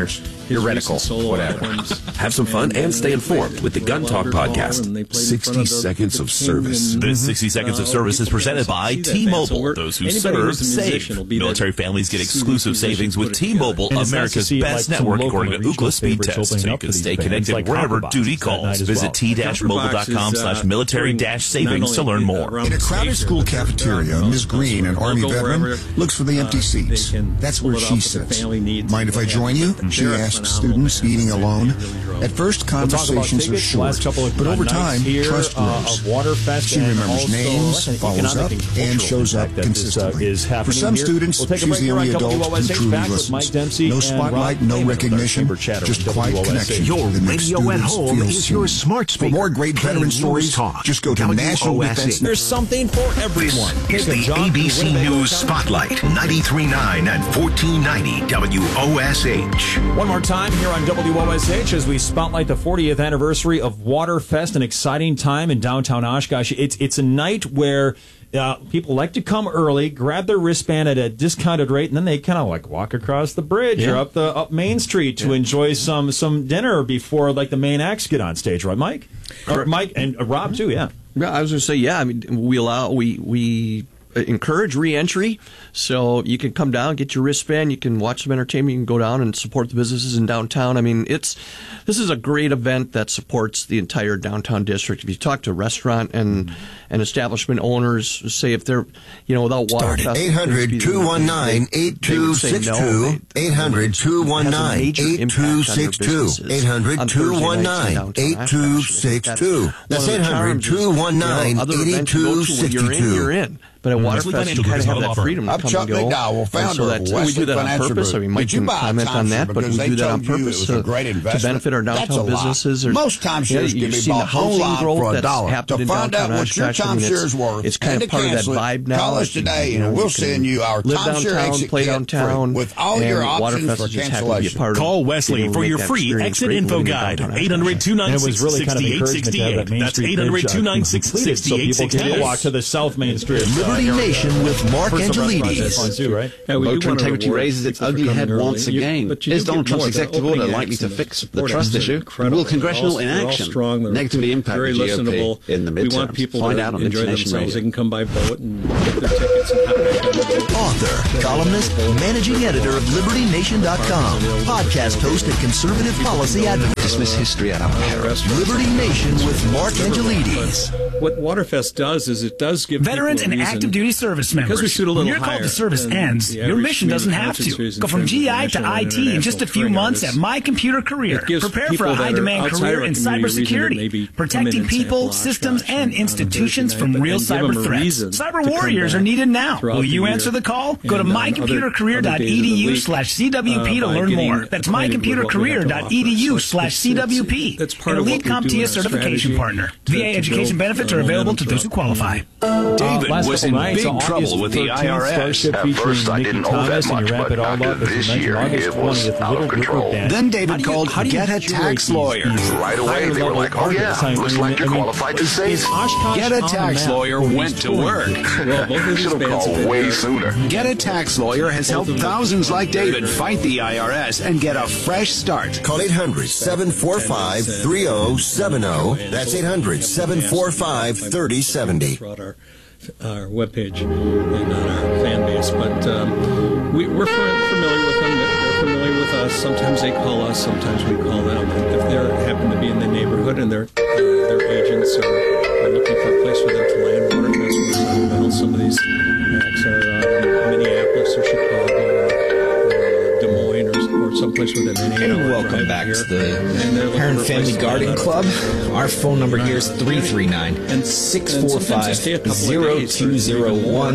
Speaker 10: your reticle, whatever. Have some fun and stay informed with the Gun Talk podcast.
Speaker 5: sixty seconds of service.
Speaker 6: This sixty seconds of service is presented by T-Mobile. Those who serve, save. Military families get exclusive savings with T-Mobile, America's best network, according to Ookla speed test, so you can stay connected wherever duty calls. Visit t-mobile dot com slash military dash savings to learn more.
Speaker 5: In a crowded school cafeteria, Miz Green, an Army veteran, looks for the empty seats. That's where she sits. Mind if I join you? She asks students eating alone. At first, conversations are short, but over time, trust grows. She remembers names, follows up, and shows up consistently. For some students, she's the only adult who truly listens. No spotlight, no recognition, just quiet connection.
Speaker 4: Your radio at home is your smart speaker.
Speaker 5: For more great veteran stories, just go to National Defense.
Speaker 23: There's something for everyone.
Speaker 4: Is the A B C News Spotlight, ninety-three point nine and fourteen ninety W O S H.
Speaker 23: One more time here on W O S H as we spotlight the fortieth anniversary of Waterfest, an exciting time in downtown Oshkosh. It's it's a night where uh, people like to come early, grab their wristband at a discounted rate, and then they kind of like walk across the bridge yeah. or up the up Main Street to yeah. enjoy some some dinner before like the main acts get on stage, right, Mike? Or Mike and uh, Rob too, yeah.
Speaker 21: Yeah, I was going to say, yeah. I mean, we allow we we. encourage re-entry, so you can come down, get your wristband, you can watch some entertainment, you can go down and support the businesses in downtown. I mean, it's this is a great event that supports the entire downtown district. If you talk to restaurant and and establishment owners, say if they're, you know, without water,
Speaker 19: start at eight hundred, two one nine, eight two six two, eight hundred, two one nine, eight two six two, eight hundred, two one nine, eight two six two. That's eight hundred, two one nine, eight two six two.
Speaker 21: You're in. But at Waterfest, you kind of have that freedom to come and go.
Speaker 5: And
Speaker 21: so that, we do that on purpose. I mean, Mike can comment on that, but we do that on purpose to, to benefit our downtown businesses. There's,
Speaker 5: Most timeshares
Speaker 21: you know,
Speaker 5: can be
Speaker 21: seen
Speaker 5: bought
Speaker 21: the housing
Speaker 5: whole
Speaker 21: growth
Speaker 5: for a
Speaker 21: that's
Speaker 5: dollar.
Speaker 21: happened
Speaker 5: To
Speaker 21: in
Speaker 5: find
Speaker 21: downtown
Speaker 5: out what your
Speaker 21: Oshkosh. I mean,
Speaker 5: timeshare's
Speaker 21: it's,
Speaker 5: worth,
Speaker 21: it's kind of part of that vibe now.
Speaker 5: Call us today,
Speaker 21: you know,
Speaker 5: and we'll send you our
Speaker 21: live
Speaker 5: timeshare
Speaker 21: downtown,
Speaker 5: exit
Speaker 21: play
Speaker 5: kit
Speaker 21: downtown,
Speaker 5: with all your options
Speaker 21: Waterfest
Speaker 5: for
Speaker 21: is just happy to be a
Speaker 5: cancellation.
Speaker 21: part of.
Speaker 6: Call Wesley for your free exit info guide. eight hundred, two nine six, six eight six eight. That's eight hundred, two nine six, six eight six eight.
Speaker 23: Walk to the South Main Street.
Speaker 4: Liberty Nation with Mark Angelides.
Speaker 23: Too, right?
Speaker 7: Yeah, Voter integrity raises its ugly head once again. Is Donald Trump's executive order likely to fix the trust issue? Will congressional inaction negatively impact the G O P in the midterms?
Speaker 24: We want people
Speaker 7: Find
Speaker 24: to
Speaker 7: out on
Speaker 24: enjoy
Speaker 7: Information
Speaker 24: themselves.
Speaker 7: Radio.
Speaker 24: They can come by vote and get their tickets and hop back on the boat.
Speaker 4: Author, columnist, managing editor of Liberty Nation dot com, podcast host and conservative policy advocate.
Speaker 7: Dismiss history at our peril.
Speaker 4: Liberty Nation with Mark Angelides.
Speaker 24: What Waterfest does is it does give
Speaker 25: veterans and active duty service members.
Speaker 24: Because we shoot a little
Speaker 25: when your
Speaker 24: higher
Speaker 25: call to service ends, your mission doesn't have to. Go from G I to I T in just a few months at My Computer Career. Prepare for a high-demand career in cybersecurity, protecting people, systems, and institutions from real cyber threats. Cyber warriors are needed now. Will you answer the call? Go to my computer career dot e d u slash C W P to learn more. That's my computer career dot e d u slash C W P. An elite CompTIA certification partner. V A education benefits are available to those who qualify.
Speaker 10: David was in big trouble with the I R S.
Speaker 23: At first, I didn't owe that much, but after this year, it was out of control.
Speaker 10: Then David called Get a Tax Lawyer.
Speaker 4: Right away, they were like, oh yeah, looks like you're qualified to save.
Speaker 10: Get a Tax Lawyer went to work.
Speaker 4: Should have called way sooner.
Speaker 10: Get a Tax Lawyer has helped thousands like David fight the I R S and get a fresh start.
Speaker 19: Call eight hundred, seven four five, three oh seven oh. That's eight hundred, seven four five, three oh seven oh.
Speaker 24: Our webpage and on our fan base, but um, we, we're familiar with them. They're familiar with us. Sometimes they call us, sometimes we call them. If they happen to be in the neighborhood and their their agents are, are looking for a place for them to land, Waterfest was uh, well, some of these acts are uh, Minneapolis or Chicago or uh, Des Moines or, or someplace within an eight hour
Speaker 22: And welcome back
Speaker 24: here.
Speaker 22: to the Parent Family Garden Club. Our phone number here is three three nine, six four five, zero two zero one.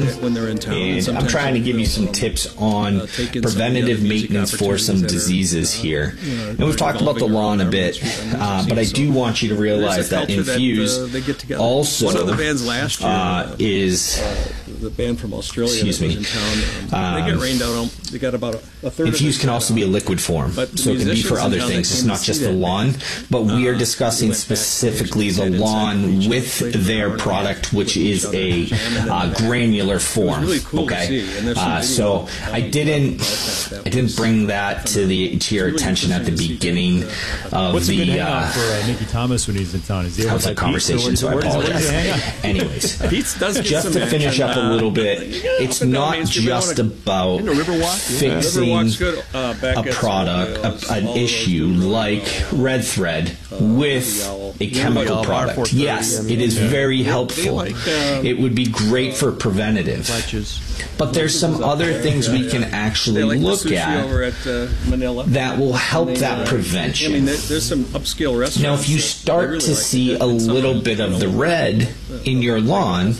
Speaker 22: And I'm trying to give you some tips on uh, preventative maintenance for some diseases here. And we've talked about the lawn a bit, uh, but I do want you to realize that Infuse
Speaker 24: that, uh,
Speaker 22: also
Speaker 24: One of the bands last year,
Speaker 22: uh, is
Speaker 24: the band from Australia
Speaker 22: Excuse
Speaker 24: that was
Speaker 22: me.
Speaker 24: in town. Um,
Speaker 22: Um,
Speaker 24: they get rained out. On, they got about a, a third.
Speaker 22: Infused
Speaker 24: of
Speaker 22: can
Speaker 24: it
Speaker 22: also be a liquid form,
Speaker 24: But
Speaker 22: so it can be for
Speaker 24: musicians in
Speaker 22: other
Speaker 24: town
Speaker 22: things.
Speaker 24: that
Speaker 22: It's
Speaker 24: came
Speaker 22: not
Speaker 24: to
Speaker 22: just
Speaker 24: see
Speaker 22: the
Speaker 24: that
Speaker 22: lawn, but we are
Speaker 24: uh,
Speaker 22: discussing
Speaker 24: went backstage
Speaker 22: specifically
Speaker 24: and
Speaker 22: the
Speaker 24: stayed inside
Speaker 22: lawn
Speaker 24: and each
Speaker 22: with
Speaker 24: played for an
Speaker 22: their
Speaker 24: hour and a
Speaker 22: product,
Speaker 24: half
Speaker 22: which
Speaker 24: with
Speaker 22: is
Speaker 24: each other,
Speaker 22: a
Speaker 24: jamming and
Speaker 22: uh,
Speaker 24: then
Speaker 22: granular form.
Speaker 24: really cool to
Speaker 22: okay,
Speaker 24: see, and there's some
Speaker 22: uh,
Speaker 24: video
Speaker 22: so
Speaker 24: of
Speaker 22: I
Speaker 24: it
Speaker 22: didn't,
Speaker 24: about that. That
Speaker 22: I didn't
Speaker 24: was
Speaker 22: bring that to the to your
Speaker 24: really
Speaker 22: attention at the
Speaker 24: interesting to see
Speaker 22: beginning
Speaker 24: that,
Speaker 22: of
Speaker 23: What's a good
Speaker 22: the.
Speaker 23: hangout
Speaker 22: Uh,
Speaker 23: for uh, Nicky Thomas when he's in town? Is he
Speaker 22: that was a conversation, so I apologize. Anyways,
Speaker 24: Pete's does get
Speaker 22: just
Speaker 24: some
Speaker 22: to finish
Speaker 24: action.
Speaker 22: up a
Speaker 24: Uh,
Speaker 22: little bit,
Speaker 24: yeah,
Speaker 22: it's
Speaker 24: up and down
Speaker 22: not
Speaker 24: Main Street,
Speaker 22: just
Speaker 24: we wanna-
Speaker 22: about
Speaker 24: You know, Riverwalk? Yeah.
Speaker 22: fixing
Speaker 24: Riverwalk's good, uh, back
Speaker 22: a
Speaker 24: at,
Speaker 22: product,
Speaker 24: uh,
Speaker 22: a, an
Speaker 24: all of those
Speaker 22: issue
Speaker 24: new,
Speaker 22: like
Speaker 24: uh,
Speaker 22: Red Thread with a chemical
Speaker 24: Owl,
Speaker 22: product.
Speaker 24: R four thirty,
Speaker 22: Yes,
Speaker 24: I mean,
Speaker 22: it is
Speaker 24: yeah.
Speaker 22: very
Speaker 24: They- they
Speaker 22: helpful.
Speaker 24: like, um,
Speaker 22: It would be great for preventative. But there's some other things we can actually
Speaker 24: They like the
Speaker 22: look
Speaker 24: sushi
Speaker 22: at
Speaker 24: over at uh, Manila.
Speaker 22: that will help
Speaker 24: And they,
Speaker 22: that
Speaker 24: uh,
Speaker 22: prevention.
Speaker 24: I mean, there, there's some upscale restaurants.
Speaker 22: Now, if you
Speaker 24: that
Speaker 22: start
Speaker 24: really
Speaker 22: to
Speaker 24: like
Speaker 22: see
Speaker 24: it.
Speaker 22: a
Speaker 24: And some
Speaker 22: little
Speaker 24: of them,
Speaker 22: bit
Speaker 24: you
Speaker 22: of
Speaker 24: know,
Speaker 22: the red in your lawn,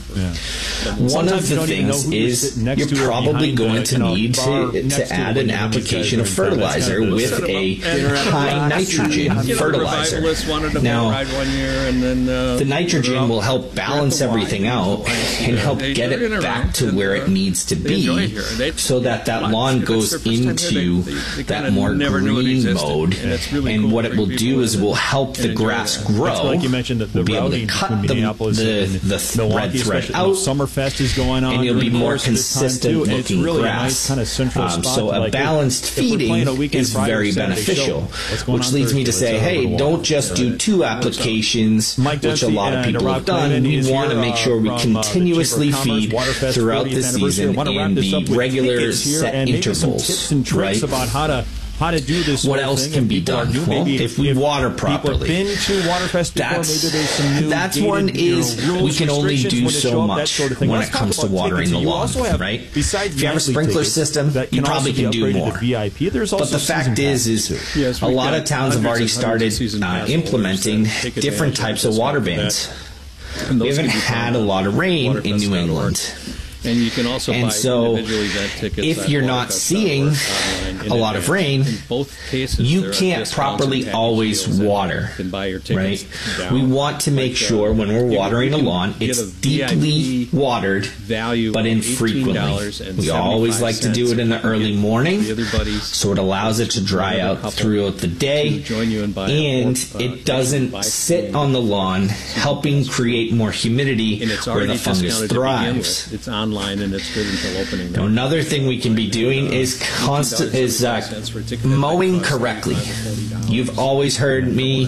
Speaker 22: one
Speaker 23: Sometimes
Speaker 22: of
Speaker 23: you
Speaker 22: the
Speaker 23: don't even know
Speaker 22: things
Speaker 23: who you're
Speaker 22: is
Speaker 23: sitting next
Speaker 22: you're
Speaker 23: to or
Speaker 22: probably
Speaker 23: behind
Speaker 22: going
Speaker 23: the,
Speaker 22: to
Speaker 23: you know,
Speaker 22: need
Speaker 23: bar
Speaker 22: to,
Speaker 23: next
Speaker 22: to
Speaker 23: to
Speaker 22: add
Speaker 23: when
Speaker 22: an
Speaker 23: you- when you
Speaker 22: application
Speaker 23: guys
Speaker 22: of
Speaker 23: are in town. That's
Speaker 22: fertilizer
Speaker 23: kind of
Speaker 22: with
Speaker 23: set 'em
Speaker 22: a
Speaker 23: up. And
Speaker 22: high nitrogen
Speaker 24: you know,
Speaker 22: fertilizer.
Speaker 24: Revivalists wanted to
Speaker 22: Now,
Speaker 24: ride one year, and then uh,
Speaker 22: the nitrogen will help balance everything out and help
Speaker 24: They-
Speaker 22: get
Speaker 24: they're in
Speaker 22: it
Speaker 24: and
Speaker 22: back
Speaker 24: around,
Speaker 22: to
Speaker 24: and,
Speaker 22: where
Speaker 24: uh,
Speaker 22: it needs to
Speaker 24: they enjoy
Speaker 22: be
Speaker 24: it here. They-
Speaker 22: so that that
Speaker 24: Lots.
Speaker 22: lawn
Speaker 24: If it's
Speaker 22: goes
Speaker 24: their first time here,
Speaker 22: into
Speaker 24: they- they- they
Speaker 22: that
Speaker 24: kinda
Speaker 22: more
Speaker 24: never knew it
Speaker 22: green
Speaker 24: existed,
Speaker 22: mode.
Speaker 24: and it's really
Speaker 22: And
Speaker 24: cool
Speaker 22: what
Speaker 24: to
Speaker 22: it
Speaker 24: bring
Speaker 22: will
Speaker 24: people
Speaker 22: do
Speaker 24: in
Speaker 22: is will help
Speaker 24: and
Speaker 22: the
Speaker 24: enjoy
Speaker 22: grass
Speaker 24: that.
Speaker 22: grow.
Speaker 23: It's like you mentioned that the
Speaker 22: We'll be able to
Speaker 23: routing
Speaker 22: cut
Speaker 23: between
Speaker 22: the,
Speaker 23: Minneapolis
Speaker 22: the,
Speaker 23: and
Speaker 22: the
Speaker 23: Milwaukee,
Speaker 22: red thread
Speaker 23: especially
Speaker 22: out.
Speaker 23: when Summerfest is going on,
Speaker 22: and you'll be
Speaker 23: during the
Speaker 22: more
Speaker 23: course of this time,
Speaker 22: consistent
Speaker 23: too, and it's
Speaker 22: looking
Speaker 23: really
Speaker 22: grass.
Speaker 23: a nice kind of central
Speaker 22: Um,
Speaker 23: spot.
Speaker 22: so
Speaker 23: to,
Speaker 22: a
Speaker 23: like,
Speaker 22: balanced
Speaker 23: if we're
Speaker 22: feeding
Speaker 23: playing a weekend
Speaker 22: is
Speaker 23: Friday or
Speaker 22: very
Speaker 23: Saturday
Speaker 22: beneficial,
Speaker 23: show, what's going
Speaker 22: which
Speaker 23: on
Speaker 22: leads me to
Speaker 23: Thursday?
Speaker 22: say,
Speaker 23: Let's
Speaker 22: hey,
Speaker 23: have a
Speaker 22: don't
Speaker 23: walk.
Speaker 22: just do two applications,
Speaker 23: Mike
Speaker 22: which
Speaker 23: Dempsey
Speaker 22: a lot of
Speaker 23: and
Speaker 22: people
Speaker 23: Rob
Speaker 22: have done.
Speaker 23: Clayton
Speaker 22: We
Speaker 23: is
Speaker 22: want to
Speaker 23: here,
Speaker 22: make sure we
Speaker 23: uh, from, uh, the
Speaker 22: continuously
Speaker 23: Chamber of Commerce,
Speaker 22: feed
Speaker 23: Waterfest
Speaker 22: throughout
Speaker 23: fortieth
Speaker 22: the
Speaker 23: anniversary. I
Speaker 22: season
Speaker 23: want to wrap
Speaker 22: in
Speaker 23: this up
Speaker 22: the
Speaker 23: with
Speaker 22: regular
Speaker 23: tickets here
Speaker 22: set
Speaker 23: and maybe some
Speaker 22: intervals.
Speaker 23: tips and tricks
Speaker 22: right?
Speaker 23: about how to how to do this.
Speaker 22: What
Speaker 23: whole
Speaker 22: else
Speaker 23: thing.
Speaker 22: can
Speaker 23: If
Speaker 22: be
Speaker 23: people are
Speaker 22: done?
Speaker 23: new,
Speaker 22: Well,
Speaker 23: maybe
Speaker 22: if we water
Speaker 23: People
Speaker 22: properly.
Speaker 23: have been to Waterfest before.
Speaker 22: That's-
Speaker 23: maybe there's some new
Speaker 22: that's
Speaker 23: gated,
Speaker 22: one
Speaker 23: you know,
Speaker 22: is
Speaker 23: rules,
Speaker 22: we can only
Speaker 23: restrictions
Speaker 22: do
Speaker 23: when to
Speaker 22: so
Speaker 23: show up, that
Speaker 22: much
Speaker 23: sort of thing.
Speaker 22: when
Speaker 23: Let's
Speaker 22: it
Speaker 23: talk
Speaker 22: comes to
Speaker 23: about
Speaker 22: watering
Speaker 23: tickets.
Speaker 22: the
Speaker 23: You
Speaker 22: lawn,
Speaker 23: also have,
Speaker 22: right?
Speaker 23: Besides
Speaker 22: If you have a
Speaker 23: monthly
Speaker 22: sprinkler
Speaker 23: tickets,
Speaker 22: system,
Speaker 23: that
Speaker 22: you
Speaker 23: can
Speaker 22: probably
Speaker 23: also be
Speaker 22: can do
Speaker 23: upgraded
Speaker 22: more.
Speaker 23: to V I P. There's also
Speaker 22: But the fact
Speaker 23: season
Speaker 22: is,
Speaker 23: passes,
Speaker 22: is
Speaker 23: too.
Speaker 24: Yes,
Speaker 22: a
Speaker 24: we've
Speaker 22: lot
Speaker 24: got
Speaker 22: of towns have
Speaker 24: hundreds
Speaker 22: already
Speaker 24: and hundreds
Speaker 22: started
Speaker 24: of season
Speaker 22: uh,
Speaker 24: pass holders
Speaker 22: implementing
Speaker 24: that take
Speaker 22: different
Speaker 24: advantage
Speaker 22: types
Speaker 24: of
Speaker 22: of
Speaker 24: this
Speaker 22: water
Speaker 24: like that.
Speaker 22: bans.
Speaker 24: And
Speaker 22: We
Speaker 24: those
Speaker 22: haven't
Speaker 24: can be
Speaker 22: had
Speaker 24: found
Speaker 22: a
Speaker 24: on
Speaker 22: lot of rain in New
Speaker 24: waterfest dot org.
Speaker 22: England.
Speaker 24: And you can also
Speaker 22: And
Speaker 24: buy
Speaker 22: so,
Speaker 24: individual event tickets
Speaker 22: if
Speaker 24: at
Speaker 22: you're not
Speaker 24: waterfest dot org
Speaker 22: seeing
Speaker 24: online in
Speaker 22: a lot of
Speaker 24: advance.
Speaker 22: rain,
Speaker 24: in both cases,
Speaker 22: you
Speaker 24: there are
Speaker 22: can't
Speaker 24: discounts
Speaker 22: properly
Speaker 24: and package
Speaker 22: always
Speaker 24: deals that
Speaker 22: water,
Speaker 24: you can buy your
Speaker 22: right?
Speaker 24: tickets down.
Speaker 22: We want to make
Speaker 24: Like, uh,
Speaker 22: sure when we're
Speaker 24: you-
Speaker 22: watering
Speaker 24: you
Speaker 22: a
Speaker 24: can
Speaker 22: lawn,
Speaker 24: get
Speaker 22: it's
Speaker 24: a V I P
Speaker 22: deeply watered,
Speaker 24: value
Speaker 22: but
Speaker 24: of
Speaker 22: infrequently.
Speaker 24: eighteen dollars and
Speaker 22: We always like to do it in the early morning,
Speaker 24: The other buddies
Speaker 22: so it allows it to dry
Speaker 24: another
Speaker 22: out
Speaker 24: couple
Speaker 22: throughout the
Speaker 24: to
Speaker 22: day,
Speaker 24: join you and buy a
Speaker 22: and
Speaker 24: four- uh,
Speaker 22: it doesn't
Speaker 24: buy
Speaker 22: sit
Speaker 24: food.
Speaker 22: on the lawn, helping create more humidity
Speaker 24: And it's
Speaker 22: where
Speaker 24: already
Speaker 22: the fungus
Speaker 24: discounted to begin
Speaker 22: thrives.
Speaker 24: with. It's online and it's good until opening.
Speaker 22: Now, another thing we can be doing is constant is uh, mowing correctly. You've always heard me,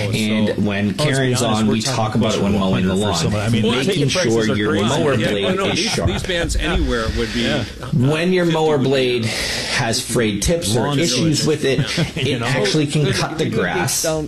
Speaker 22: and when Karen's on, we talk about it when mowing the lawn.
Speaker 23: I mean,
Speaker 22: making sure your mower
Speaker 24: Yeah,
Speaker 22: blade
Speaker 24: well, no,
Speaker 22: is
Speaker 24: these,
Speaker 22: sharp.
Speaker 24: These bands anywhere would be.
Speaker 22: When your mower blade has frayed tips or
Speaker 23: Lawn
Speaker 22: issues with it,
Speaker 23: You
Speaker 22: it
Speaker 23: know?
Speaker 22: actually can cut the grass